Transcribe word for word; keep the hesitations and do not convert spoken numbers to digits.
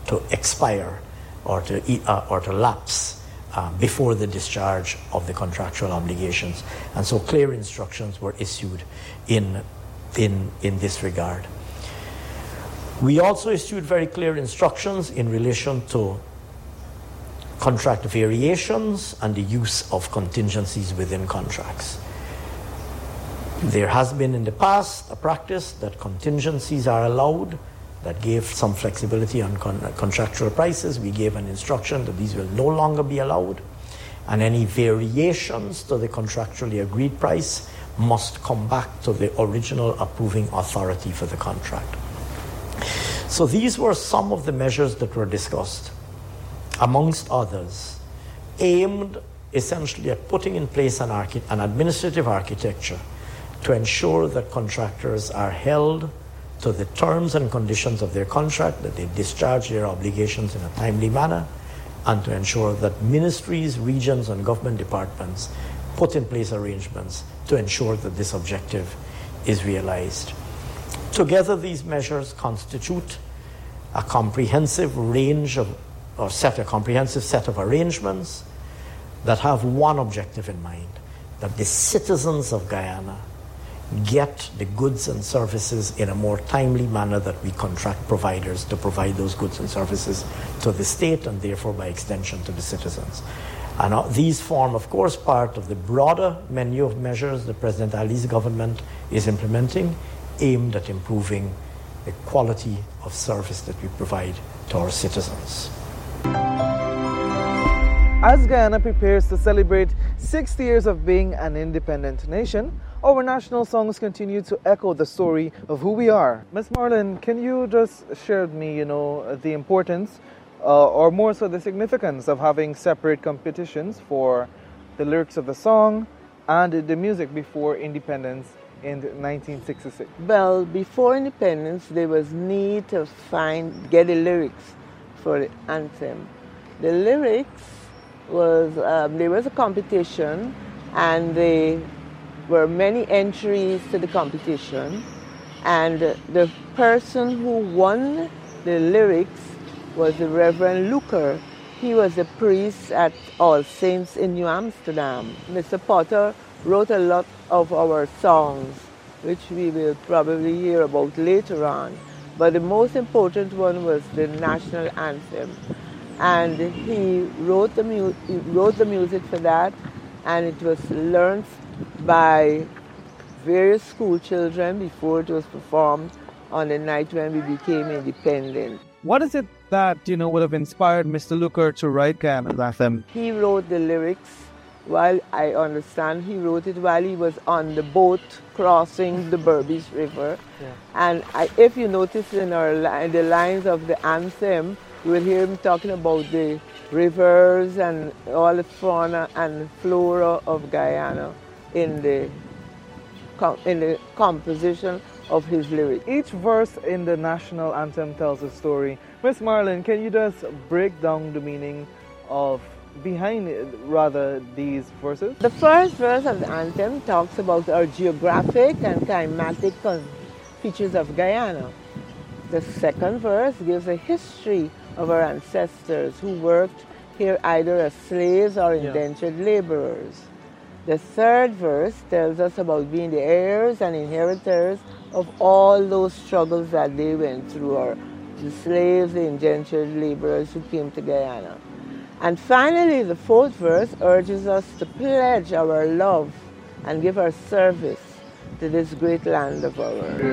to expire or to, uh, or to lapse uh, before the discharge of the contractual obligations. And so clear instructions were issued in, in, in this regard. We also issued very clear instructions in relation to contract variations and the use of contingencies within contracts. There has been in the past a practice that contingencies are allowed that gave some flexibility on con- contractual prices. We gave an instruction that these will no longer be allowed, and any variations to the contractually agreed price must come back to the original approving authority for the contract. So these were some of the measures that were discussed, amongst others, aimed essentially at putting in place an, archi- an administrative architecture to ensure that contractors are held to the terms and conditions of their contract, that they discharge their obligations in a timely manner, and to ensure that ministries, regions, and government departments put in place arrangements to ensure that this objective is realized. Together, these measures constitute a comprehensive range of, or set, a comprehensive set of arrangements that have one objective in mind, that the citizens of Guyana get the goods and services in a more timely manner, that we contract providers to provide those goods and services to the state and therefore by extension to the citizens. And uh, these form, of course, part of the broader menu of measures that President Ali's government is implementing, aimed at improving the quality of service that we provide to our citizens. As Guyana prepares to celebrate sixty years of being an independent nation, our national songs continue to echo the story of who we are. Miz Marlon, can you just share with me, you know, the importance, uh, or more so the significance of having separate competitions for the lyrics of the song and the music before independence in nineteen sixty-six? Well, before independence, there was need to find, get the lyrics for the anthem. The lyrics was, um, there was a competition, and there were many entries to the competition, and the person who won the lyrics was the Reverend Luker. He was a priest at All Saints in New Amsterdam. Mister Potter wrote a lot of our songs, which we will probably hear about later on. But the most important one was the national anthem. And he wrote the, mu- he wrote the music for that, and it was learned by various school children before it was performed on the night when we became independent. What is it that, you know, would have inspired Mister Luker to write Guyana's anthem? He wrote the lyrics while, I understand, he wrote it while he was on the boat crossing the Berbice River. Yeah. And I, if you notice in our in the lines of the anthem, you will hear him talking about the rivers and all the fauna and flora of Guyana in the in the composition of his lyrics. Each verse in the national anthem tells a story. Miss Marlon, can you just break down the meaning of behind rather these verses? The first verse of the anthem talks about our geographic and climatic features of Guyana. The second verse gives a history of our ancestors who worked here either as slaves or indentured laborers. The third verse tells us about being the heirs and inheritors of all those struggles that they went through, or the slaves, the indentured laborers who came to Guyana. And finally, the fourth verse urges us to pledge our love and give our service to this great land of ours.